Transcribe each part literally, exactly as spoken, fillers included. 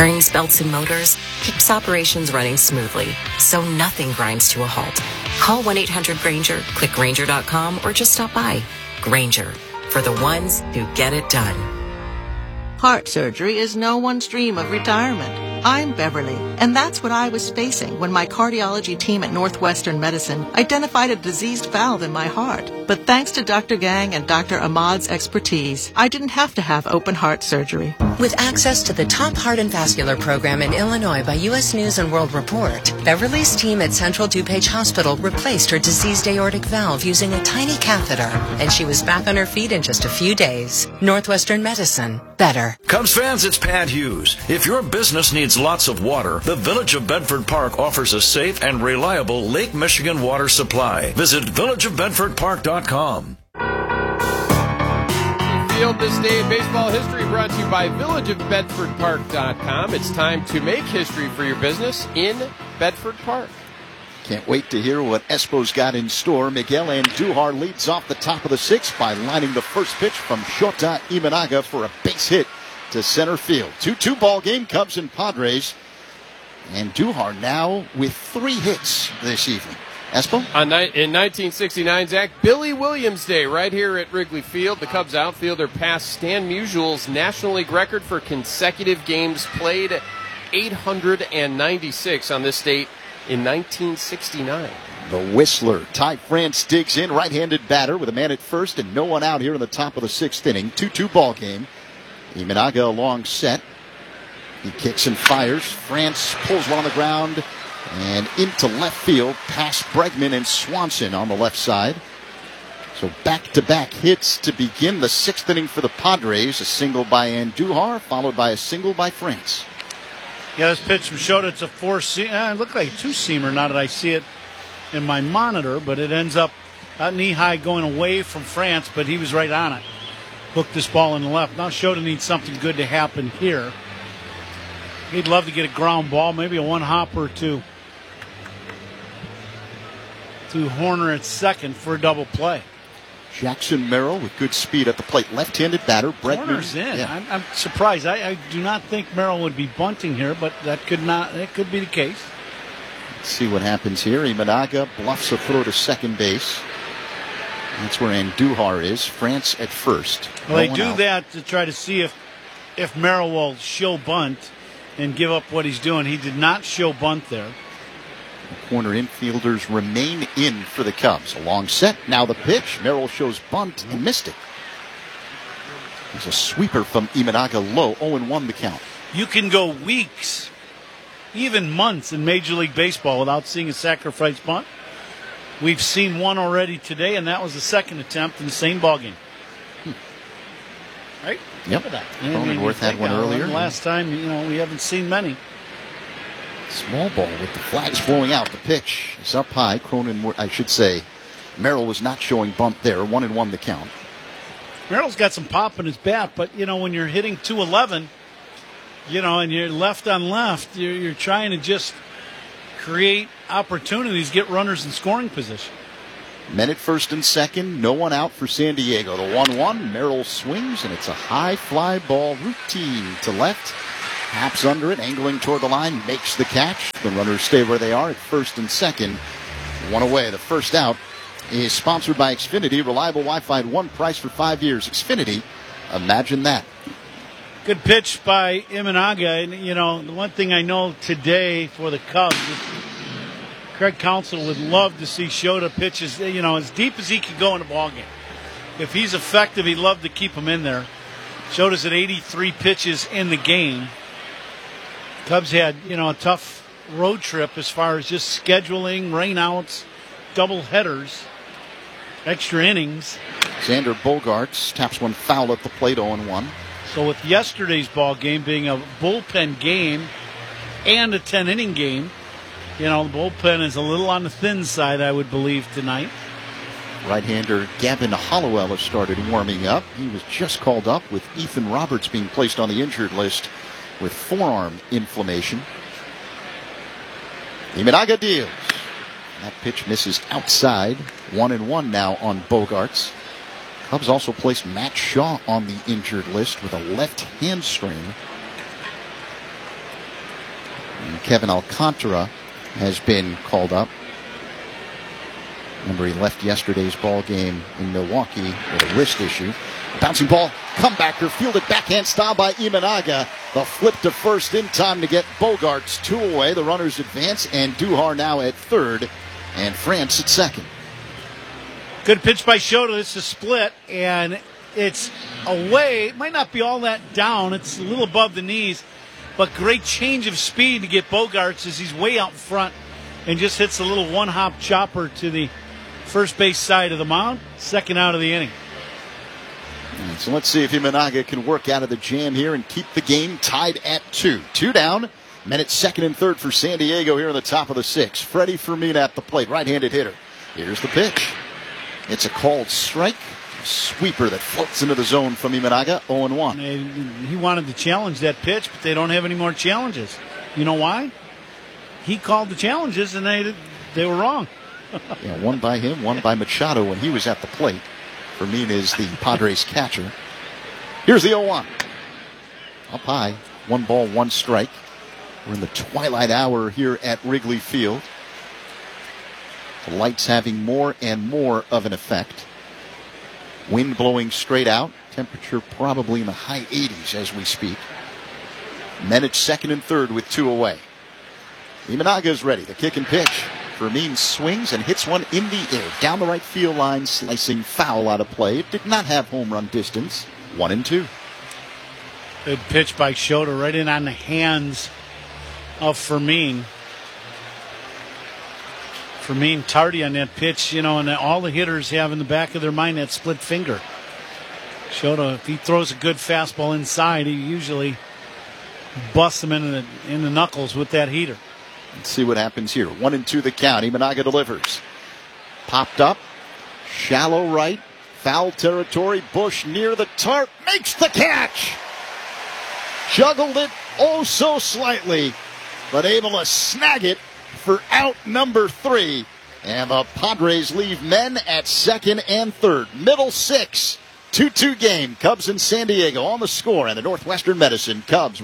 springs, belts, and motors keeps operations running smoothly, so nothing grinds to a halt. Call one eight hundred Grainger, click Grainger dot com, or just stop by. Grainger, for the ones who get it done. Heart surgery is no one's dream of retirement. I'm Beverly, and that's what I was facing when my cardiology team at Northwestern Medicine identified a diseased valve in my heart. But thanks to Doctor Gang and Doctor Ahmad's expertise, I didn't have to have open heart surgery. With access to the top heart and vascular program in Illinois by U S News and World Report, Beverly's team at Central DuPage Hospital replaced her diseased aortic valve using a tiny catheter, and she was back on her feet in just a few days. Northwestern Medicine. Better. Cubs fans, it's Pat Hughes. If your business needs lots of water, the Village of Bedford Park offers a safe and reliable Lake Michigan water supply. Visit village of bedford park dot com. Field This Day in Baseball History brought to you by village of bedford park dot com. It's time to make history for your business in Bedford Park. Can't wait to hear what Espo's got in store. Miguel Andujar leads off the top of the sixth by lining the first pitch from Shota Imanaga for a base hit to center field. two two ball game, Cubs and Padres. Andujar now with three hits this evening. Espo? On ni- in nineteen sixty-nine, Zach, Billy Williams Day right here at Wrigley Field. The Cubs outfielder passed Stan Musial's National League record for consecutive games played, eight hundred ninety-six on this date in nineteen sixty-nine. The Whistler. Ty France digs in, right-handed batter with a man at first and no one out here in the top of the sixth inning. two two ball game. Imanaga along set. He kicks and fires. France pulls one on the ground and into left field past Bregman and Swanson on the left side. So back-to-back hits to begin the sixth inning for the Padres. A single by Andujar, followed by a single by France. Yeah, this pitch from Shota, it's a four-seamer. Uh, it looked like a two-seamer now that I see it in my monitor, but it ends up not knee-high going away from France, but he was right on it. Hooked this ball in the left. Now Shota needs something good to happen here. He'd love to get a ground ball, maybe a one-hopper or two. To Horner at second for a double play. Jackson Merrill with good speed at the plate. Left-handed batter. Bregman. Horner's in. Yeah. I'm, I'm surprised. I, I do not think Merrill would be bunting here, but that could not. That could be the case. Let's see what happens here. Imanaga bluffs a throw to second base. That's where Andujar is. France at first. Well, they no do out. that to try to see if if Merrill will show bunt and give up what he's doing. He did not show bunt there. The corner infielders remain in for the Cubs. A long set. Now the pitch. Merrill shows bunt and missed it. There's a sweeper from Imanaga low. oh and one the count. You can go weeks, even months in Major League Baseball without seeing a sacrifice bunt. We've seen one already today, and that was the second attempt in the same ballgame. Hmm. Right? Yep. Cronenworth had one earlier. Last time, you know, we haven't seen many. Small ball with the flags blowing out. The pitch is up high. Cronenworth, I should say, Merrill was not showing bunt there. One and one the count. Merrill's got some pop in his bat, but, you know, when you're hitting two eleven, you know, and you're left on left, you're, you're trying to just create opportunities, get runners in scoring position. Men at first and second, no one out for San Diego. The one one, Merrill swings, and it's a high fly ball routine to left. Taps under it, angling toward the line, makes the catch. The runners stay where they are at first and second. One away. The first out is sponsored by Xfinity. Reliable Wi-Fi at one price for five years. Xfinity, imagine that. Good pitch by Imanaga. And, you know, the one thing I know today for the Cubs is Craig Counsell would love to see Shota pitches, you know, as deep as he could go in a ballgame. If he's effective, he'd love to keep him in there. Shota's at eighty-three pitches in the game. Cubs had, you know, a tough road trip as far as just scheduling, rainouts, double headers, extra innings. Xander Bogaerts taps one foul at the plate, oh and one. So with yesterday's ball game being a bullpen game and a ten-inning game, you know, the bullpen is a little on the thin side, I would believe, tonight. Right-hander Gavin Hollowell has started warming up. He was just called up with Ethan Roberts being placed on the injured list with forearm inflammation. Imanaga deals. That pitch misses outside. One and one now on Bogaerts. Cubs also placed Matt Shaw on the injured list with a left hamstring. And Kevin Alcantara has been called up. Remember, he left yesterday's ball game in Milwaukee with a wrist issue. Bouncing ball, comebacker, fielded backhand style by Imanaga. The flip to first in time to get Bogaerts two away. The runners advance, and Duhar now at third, and France at second. Good pitch by Shota. It's a split, and it's away. It might not be all that down. It's a little above the knees, but great change of speed to get Bogaerts as he's way out front and just hits a little one-hop chopper to the first base side of the mound. Second out of the inning. Right, so let's see if Imanaga can work out of the jam here and keep the game tied at two. Two down. Men at second and third for San Diego here in the top of the sixth. Freddie Fermin at the plate, right-handed hitter. Here's the pitch. It's a called strike. A sweeper that floats into the zone from Imanaga, oh and one. He wanted to challenge that pitch, but they don't have any more challenges. You know why? He called the challenges, and they they were wrong. Yeah, one by him, one by Machado when he was at the plate. Fermin is the Padres catcher. Here's the oh one. Up high, one ball, one strike. We're in the twilight hour here at Wrigley Field. The lights having more and more of an effect. Wind blowing straight out. Temperature probably in the high eighties as we speak. Men at second and third with two away. Imanaga is ready. The kick and pitch. Fermin swings and hits one in the air. Down the right field line, slicing foul out of play. It did not have home run distance. One and two. Good pitch by Shota right in on the hands of Fermin. Fermin tardy on that pitch, you know, and all the hitters have in the back of their mind that split finger. Shota, if he throws a good fastball inside, he usually busts him in the, in the knuckles with that heater. Let's see what happens here. One and two the count. Imanaga delivers. Popped up. Shallow right. Foul territory. Bush near the tarp. Makes the catch. Juggled it oh so slightly, but able to snag it for out number three. And the Padres leave men at second and third. Middle six. two two game. Cubs and San Diego on the score. And the Northwestern Medicine Cubs.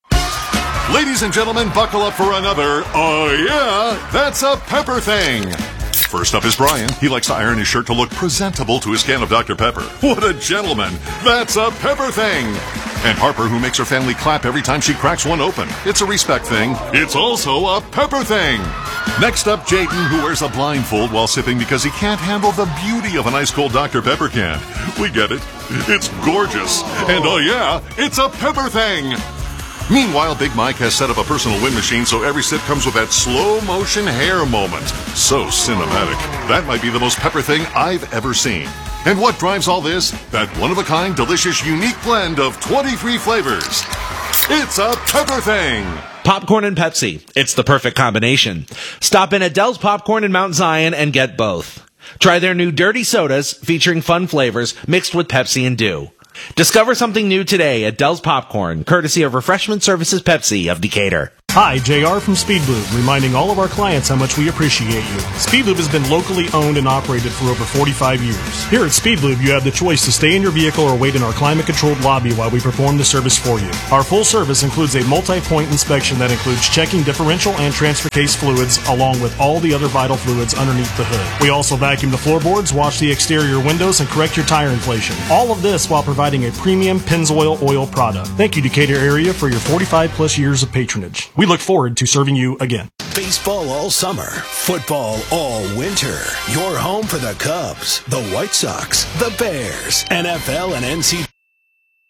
Ladies and gentlemen, buckle up for another, oh yeah, that's a Pepper thing. First up is Brian. He likes to iron his shirt to look presentable to his can of Doctor Pepper. What a gentleman. That's a Pepper thing. And Harper, who makes her family clap every time she cracks one open. It's a respect thing. It's also a Pepper thing. Next up, Jaden, who wears a blindfold while sipping because he can't handle the beauty of an ice cold Doctor Pepper can. We get it. It's gorgeous. And oh yeah, it's a Pepper thing. Meanwhile, Big Mike has set up a personal wind machine so every sip comes with that slow-motion hair moment. So cinematic. That might be the most Pepper thing I've ever seen. And what drives all this? That one-of-a-kind, delicious, unique blend of twenty-three flavors. It's a Pepper thing. Popcorn and Pepsi. It's the perfect combination. Stop in at Dell's Popcorn in Mount Zion and get both. Try their new Dirty Sodas featuring fun flavors mixed with Pepsi and Dew. Discover something new today at Dell's Popcorn, courtesy of Refreshment Services Pepsi of Decatur. Hi, J R from Speedlube, reminding all of our clients how much we appreciate you. Speedlube has been locally owned and operated for over forty-five years. Here at Speedlube, you have the choice to stay in your vehicle or wait in our climate-controlled lobby while we perform the service for you. Our full service includes a multi-point inspection that includes checking differential and transfer case fluids, along with all the other vital fluids underneath the hood. We also vacuum the floorboards, wash the exterior windows, and correct your tire inflation. All of this while providing a premium Pennzoil oil product. Thank you, Decatur area, for your forty-five plus years of patronage. We look forward to serving you again. Baseball all summer, football all winter. Your home for the Cubs, the White Sox, the Bears, N F L and N C